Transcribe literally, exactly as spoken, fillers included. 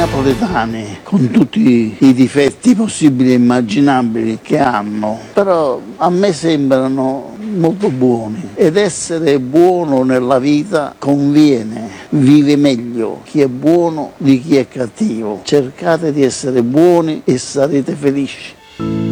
napoletani, con tutti i difetti possibili e immaginabili che hanno, però a me sembrano molto buoni, ed essere buono nella vita conviene, vive meglio chi è buono di chi è cattivo. Cercate di essere buoni e sarete felici.